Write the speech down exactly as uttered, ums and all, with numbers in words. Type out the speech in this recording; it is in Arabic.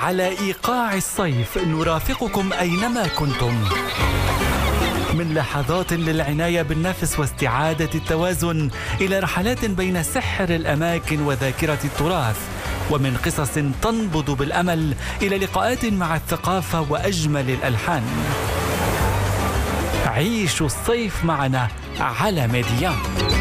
على إيقاع الصيف نرافقكم أينما كنتم، من لحظات للعناية بالنفس واستعادة التوازن إلى رحلات بين سحر الأماكن وذاكرة التراث، ومن قصص تنبض بالأمل إلى لقاءات مع الثقافة وأجمل الألحان. عيشوا الصيف معنا على ميديان.